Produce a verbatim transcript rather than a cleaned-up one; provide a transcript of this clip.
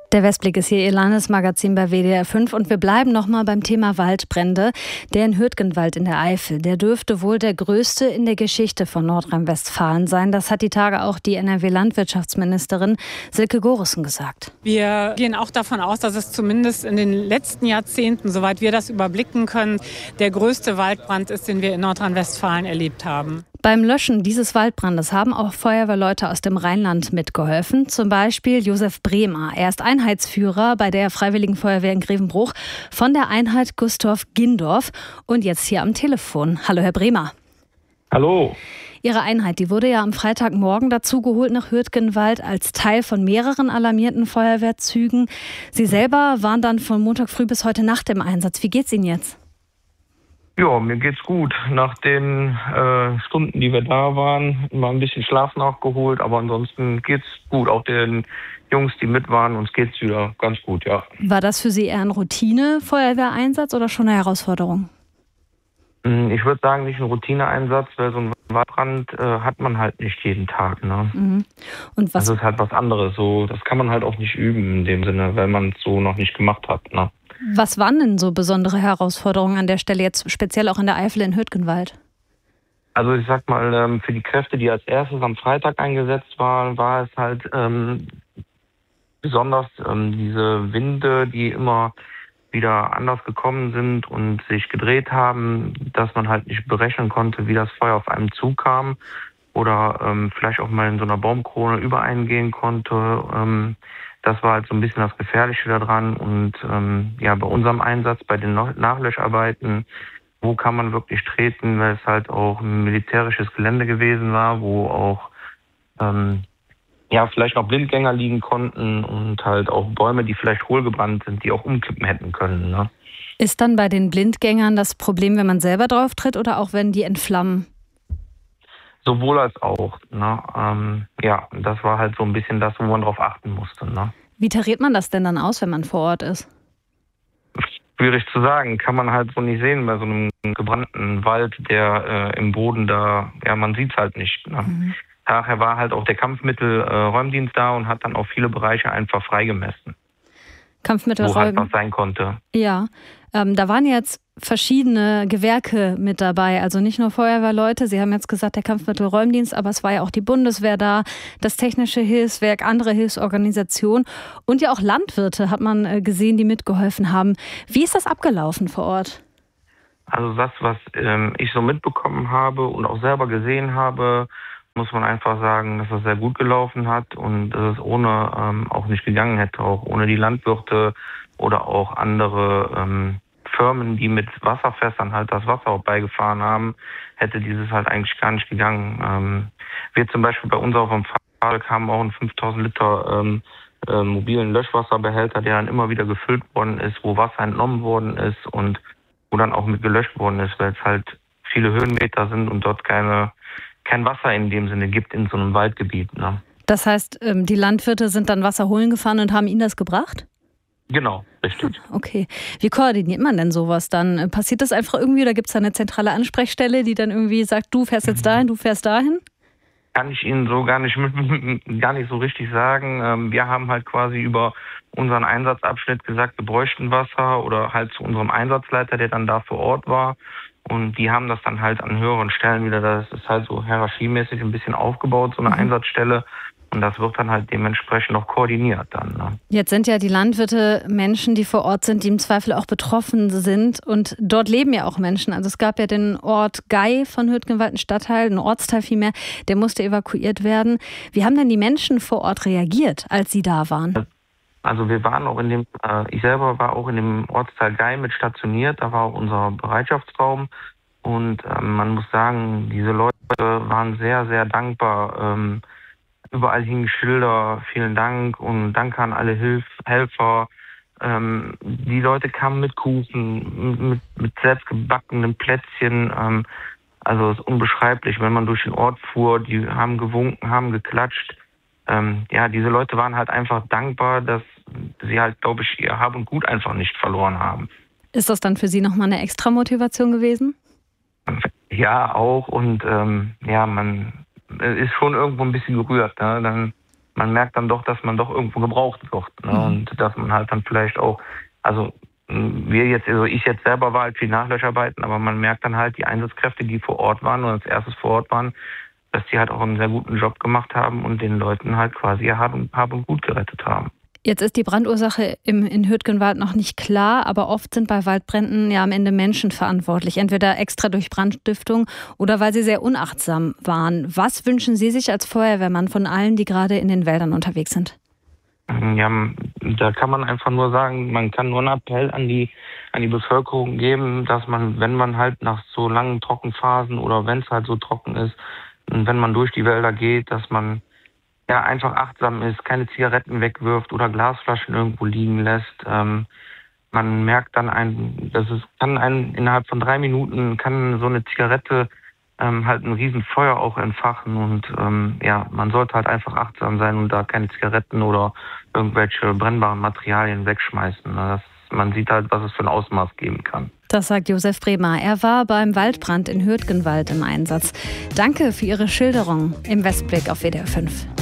Der Westblick ist hier Ihr Landesmagazin bei W D R fünf und wir bleiben nochmal beim Thema Waldbrände. Der in Hürtgenwald in der Eifel, der dürfte wohl der größte in der Geschichte von Nordrhein-Westfalen sein. Das hat die Tage auch die N R W-Landwirtschaftsministerin Silke Gorissen gesagt. Wir gehen auch davon aus, dass es zumindest in den letzten Jahrzehnten, soweit wir das überblicken können, der größte Waldbrand ist, den wir in Nordrhein-Westfalen erlebt haben. Beim Löschen dieses Waldbrandes haben auch Feuerwehrleute aus dem Rheinland mitgeholfen. Zum Beispiel Josef Bremer. Er ist Einheitsführer bei der Freiwilligen Feuerwehr in Grevenbruch von der Einheit Gustorf-Gindorf und jetzt hier am Telefon. Hallo, Herr Bremer. Hallo. Ihre Einheit, die wurde ja am Freitagmorgen dazugeholt nach Hürtgenwald als Teil von mehreren alarmierten Feuerwehrzügen. Sie selber waren dann von Montag früh bis heute Nacht im Einsatz. Wie geht's Ihnen jetzt? Ja, mir geht's gut. Nach den äh, Stunden, die wir da waren, mal ein bisschen Schlaf nachgeholt, aber ansonsten geht's gut. Auch den Jungs, die mit waren, uns geht's wieder ganz gut, ja. War das für Sie eher ein Routine-Feuerwehreinsatz oder schon eine Herausforderung? Ich würde sagen, nicht ein Routineeinsatz, weil so ein Waldbrand äh, hat man halt nicht jeden Tag, ne? Mhm. Und was? Das ist halt was anderes. So, das kann man halt auch nicht üben in dem Sinne, weil man es so noch nicht gemacht hat, ne? Was waren denn so besondere Herausforderungen an der Stelle, jetzt speziell auch in der Eifel in Hürtgenwald? Also ich sag mal, für die Kräfte, die als erstes am Freitag eingesetzt waren, war es halt ähm, besonders ähm, diese Winde, die immer wieder anders gekommen sind und sich gedreht haben, dass man halt nicht berechnen konnte, wie das Feuer auf einem zukam oder ähm, vielleicht auch mal in so einer Baumkrone übereingehen konnte. Ähm, Das war halt so ein bisschen das Gefährliche daran. Und ähm, ja, bei unserem Einsatz, bei den Nachlöscharbeiten, wo kann man wirklich treten, weil es halt auch ein militärisches Gelände gewesen war, wo auch ähm, ja vielleicht noch Blindgänger liegen konnten und halt auch Bäume, die vielleicht hohlgebrannt sind, die auch umkippen hätten können, ne? Ist dann bei den Blindgängern das Problem, wenn man selber drauf tritt oder auch wenn die entflammen? Sowohl als auch. Ne? Ähm, ja, das war halt so ein bisschen das, wo man drauf achten musste. Ne? Wie tariert man das denn dann aus, wenn man vor Ort ist? Schwierig zu sagen. Kann man halt so nicht sehen bei so einem gebrannten Wald, der äh, im Boden da, ja, man sieht es halt nicht. Ne? Mhm. Daher war halt auch der Kampfmittelräumdienst äh, da und hat dann auch viele Bereiche einfach freigemessen. Kampfmittelräum. Wo halt was sein konnte. Ja, ähm, da waren jetzt verschiedene Gewerke mit dabei, also nicht nur Feuerwehrleute. Sie haben jetzt gesagt, der Kampfmittelräumdienst, aber es war ja auch die Bundeswehr da, das Technische Hilfswerk, andere Hilfsorganisationen und ja auch Landwirte hat man äh, gesehen, die mitgeholfen haben. Wie ist das abgelaufen vor Ort? Also das, was ähm, ich so mitbekommen habe und auch selber gesehen habe, muss man einfach sagen, dass es sehr gut gelaufen hat und dass es ohne ähm, auch nicht gegangen hätte, auch ohne die Landwirte oder auch andere ähm, Firmen, die mit Wasserfässern halt das Wasser auch beigefahren haben, hätte dieses halt eigentlich gar nicht gegangen. Ähm, wir zum Beispiel bei uns auf dem Fahrrad haben auch einen fünftausend Liter ähm, äh, mobilen Löschwasserbehälter, der dann immer wieder gefüllt worden ist, wo Wasser entnommen worden ist und wo dann auch mit gelöscht worden ist, weil es halt viele Höhenmeter sind und dort keine kein Wasser in dem Sinne gibt in so einem Waldgebiet. Ne? Das heißt, die Landwirte sind dann Wasser holen gefahren und haben Ihnen das gebracht? Genau, richtig. Okay. Wie koordiniert man denn sowas dann? Passiert das einfach irgendwie oder gibt es da eine zentrale Ansprechstelle, die dann irgendwie sagt, du fährst jetzt dahin, du fährst dahin? Kann ich Ihnen so gar nicht, gar nicht so richtig sagen. Wir haben halt quasi über unseren Einsatzabschnitt gesagt, wir bräuchten Wasser oder halt zu unserem Einsatzleiter, der dann da vor Ort war. Und die haben das dann halt an höheren Stellen wieder, das ist halt so hierarchiemäßig ein bisschen aufgebaut, so eine mhm. Einsatzstelle. Und das wird dann halt dementsprechend auch koordiniert dann. Ne? Jetzt sind ja die Landwirte Menschen, die vor Ort sind, die im Zweifel auch betroffen sind. Und dort leben ja auch Menschen. Also es gab ja den Ort Gei von Hürtgenwald, ein Stadtteil, ein Ortsteil vielmehr, der musste evakuiert werden. Wie haben denn die Menschen vor Ort reagiert, als sie da waren? Also wir waren auch in dem, äh, ich selber war auch in dem Ortsteil Gei mit stationiert, da war auch unser Bereitschaftsraum und ähm, man muss sagen, diese Leute waren sehr, sehr dankbar. Ähm, überall hingen Schilder, vielen Dank und danke an alle Hilf Helfer. Ähm, die Leute kamen mit Kuchen, mit, mit selbstgebackenen Plätzchen. Ähm, also es ist unbeschreiblich, wenn man durch den Ort fuhr, die haben gewunken, haben geklatscht. Ähm, ja, diese Leute waren halt einfach dankbar, dass sie halt, glaube ich, ihr Hab und Gut einfach nicht verloren haben. Ist das dann für Sie nochmal eine extra Motivation gewesen? Ja, auch. Und ähm, ja, man ist schon irgendwo ein bisschen gerührt. Ne? Dann man merkt dann doch, dass man doch irgendwo gebraucht wird. Ne? Mhm. Und dass man halt dann vielleicht auch, also wir jetzt, also ich jetzt selber war halt viel Nachlöscharbeiten, aber man merkt dann halt die Einsatzkräfte, die vor Ort waren und als erstes vor Ort waren, dass die halt auch einen sehr guten Job gemacht haben und den Leuten halt quasi ihr Hab und, Hab und Gut gerettet haben. Jetzt ist die Brandursache im, in Hürtgenwald noch nicht klar, aber oft sind bei Waldbränden ja am Ende Menschen verantwortlich, entweder extra durch Brandstiftung oder weil sie sehr unachtsam waren. Was wünschen Sie sich als Feuerwehrmann von allen, die gerade in den Wäldern unterwegs sind? Ja, da kann man einfach nur sagen, man kann nur einen Appell an die, an die Bevölkerung geben, dass man, wenn man halt nach so langen Trockenphasen oder wenn es halt so trocken ist, wenn man durch die Wälder geht, dass man ja einfach achtsam ist, keine Zigaretten wegwirft oder Glasflaschen irgendwo liegen lässt. Ähm, man merkt dann ein, dass es kann ein, innerhalb von drei Minuten kann so eine Zigarette ähm, halt ein Riesenfeuer auch entfachen und ähm, ja, man sollte halt einfach achtsam sein und da keine Zigaretten oder irgendwelche brennbaren Materialien wegschmeißen. Das, man sieht halt, was es für ein Ausmaß geben kann. Das sagt Josef Bremer. Er war beim Waldbrand in Hürtgenwald im Einsatz. Danke für Ihre Schilderung im Westblick auf W D R fünf.